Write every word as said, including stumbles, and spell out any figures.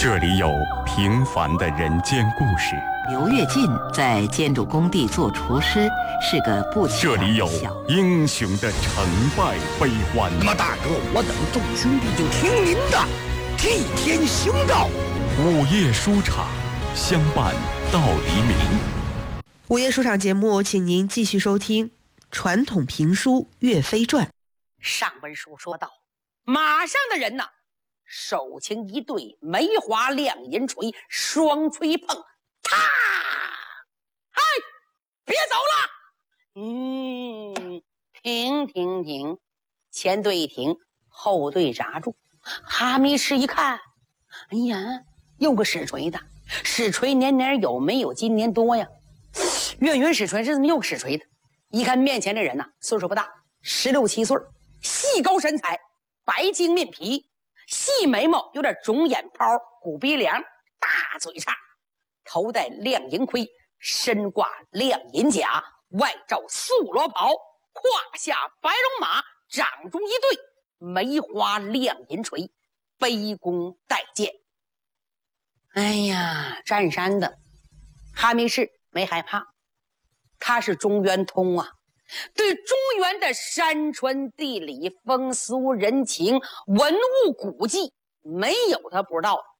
这里有平凡的人间故事， 刘跃进在建筑工地做厨师，是个不起眼的小。 这里有英雄的成败悲欢。 那么大哥，我等众兄弟就听您的，替天行道。 午夜书场，相伴到黎明。 午夜书场节目，请您继续收听传统评书《岳飞传》。 上文书说到，马上的人呐，手擎一对梅花亮银锤，双锤碰，啪！嗨，别走了！嗯，停停停，前队一停，后队扎住。哈密士一看，哎呀，有个使锤的，使锤年年有，没有今年多呀。岳云使锤，这怎么有个使锤的？一看面前这人呐，岁数不大，十六七岁，细高身材，白净面皮，细眉毛，有点肿眼泡，鼓鼻梁，大嘴叉，头戴亮银盔，身挂亮银甲，外罩素罗袍，胯下白龙马，掌中一对梅花亮银锤，背弓带箭。哎呀，占山的哈密士没害怕，他是中原通啊，对中原的山川地理、风俗人情、文物古迹，没有他不知道。